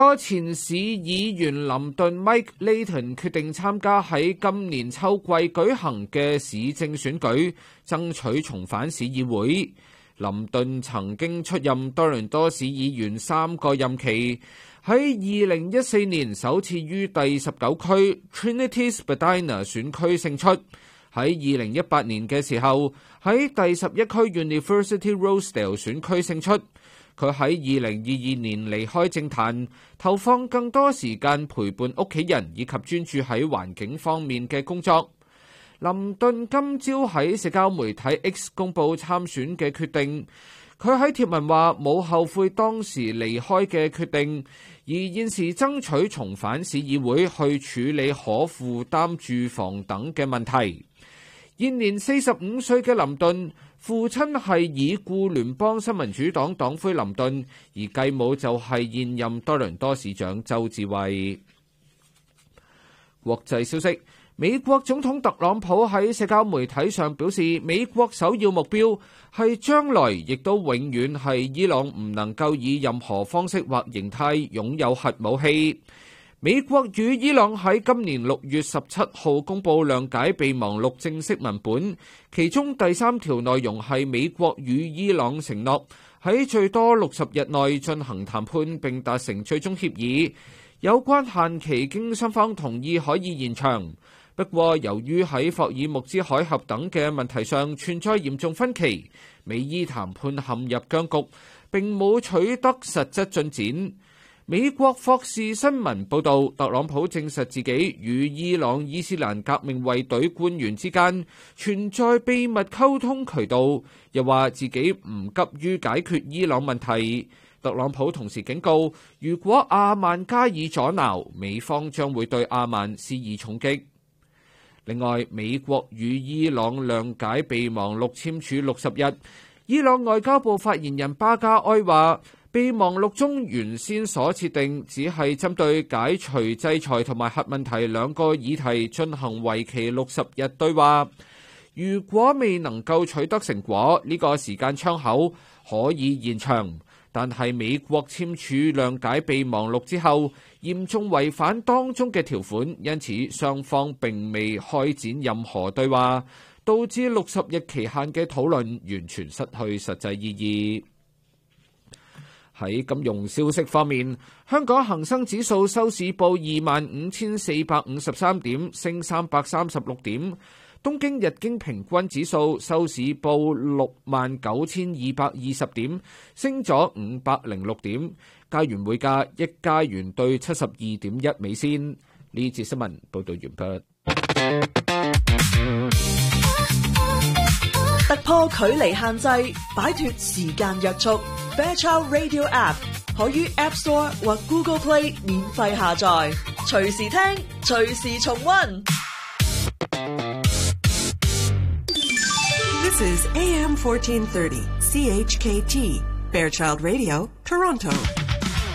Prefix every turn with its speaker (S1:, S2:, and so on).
S1: 前市議員林頓 Mike Layton 決定參加喺今年秋季舉行嘅市政選舉，爭取重返市議會。林頓曾經出任多倫多市議員3個任期，喺2014年首次於第19區 Trinity Spadina 選區勝出，喺2018年嘅時候喺第11區 University Rosedale 選區勝出。佢喺2022年離開政壇，投放更多時間陪伴屋企人以及專注喺環境方面嘅工作。林頓今朝喺社交媒體 X 公佈參選嘅決定，佢喺貼文話冇後悔當時離開嘅決定，而現時爭取重返市議會去處理可負擔住房等嘅問題。現年45歲嘅林頓，父親係已故聯邦新民主黨黨魁林頓，而繼母就係現任多倫多市長鄒至蕙。國際消息，美國總統特朗普喺社交媒體上表示，美國首要目標係將來亦都永遠係伊朗唔能夠以任何方式或形態擁有核武器。美國與伊朗喺今年6月17號公佈諒解備忘錄正式文本，其中第3條內容係美國與伊朗承諾喺最多60日內進行談判並達成最終協議，有關限期經雙方同意可以延長。不過由於喺霍爾木茲海峽等嘅問題上存在嚴重分歧，美伊談判陷入僵局，並冇取得實質進展。美國霍士新聞報導，特朗普證實自己與伊朗伊斯蘭革命衛隊官員之間存在秘密溝通渠道，又話自己唔急於解決伊朗問題。特朗普同時警告，如果阿曼加以阻撓，美方將會對阿曼施以重擊。另外，美國與伊朗諒解備忘錄簽署60日，伊朗外交部發言人巴加埃話，備忘錄中原先所設定只係針對解除制裁同埋核問題2個議題進行為期60日對話。如果未能夠取得成果，呢個時間窗口可以延長。但係美國簽署諒解備忘錄之後，嚴重違反當中嘅條款，因此雙方並未開展任何對話，導致60日期限嘅討論完全失去實際意義。喺金融消息方面，香港恒生指數收市報25,453點，升336點；東京日經平均指數收市報69,220點，升咗506點。加元匯價1加元兌72.1美仙。呢節新聞報道完畢。
S2: 突破距離限制，擺脫時間約束。Fairchild Radio App 可於 App Store 或 Google Play 免費下載，隨時聽，隨時重溫。
S3: This is AM 1430 CHKT Fairchild Radio, Toronto.